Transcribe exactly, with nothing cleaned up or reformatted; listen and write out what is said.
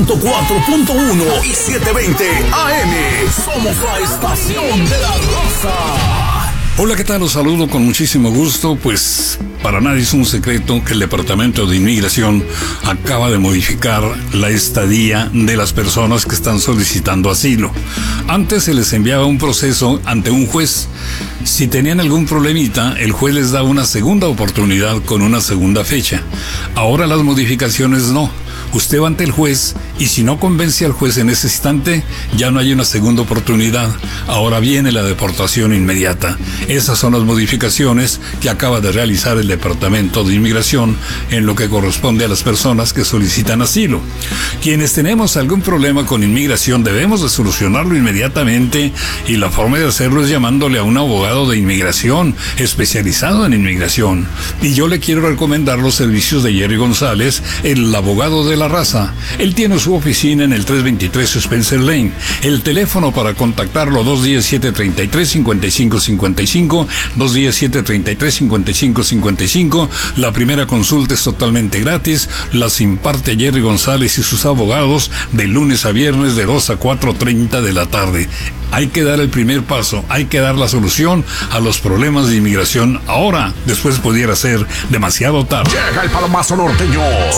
ciento cuatro punto uno y setecientos veinte A M. Somos la estación de la raza. Hola, ¿qué tal? Los saludo con muchísimo gusto. Pues para nadie es un secreto que el Departamento de Inmigración acaba de modificar la estadía de las personas que están solicitando asilo. Antes se les enviaba un proceso ante un juez. Si tenían algún problemita, el juez les daba una segunda oportunidad con una segunda fecha. Ahora las modificaciones no. Usted va ante el juez y si no convence al juez en ese instante, ya no hay una segunda oportunidad. Ahora viene la deportación inmediata. Esas son las modificaciones que acaba de realizar el Departamento de Inmigración en lo que corresponde a las personas que solicitan asilo. Quienes tenemos algún problema con inmigración debemos de solucionarlo inmediatamente y la forma de hacerlo es llamándole a un abogado de inmigración especializado en inmigración. Y yo le quiero recomendar los servicios de Jerry González, el abogado de la raza. Él tiene su oficina en el trescientos veintitrés Spencer Lane. El teléfono para contactarlo dos uno siete, tres tres, cinco cinco cinco cinco, dos uno siete, tres tres, cinco cinco cinco cinco. La primera consulta es totalmente gratis. Las imparte Jerry González y sus abogados de lunes a viernes de dos a cuatro treinta de la tarde. Hay que dar el primer paso, hay que dar la solución a los problemas de inmigración ahora. Después pudiera ser demasiado tarde. Llega el palomazo norteño.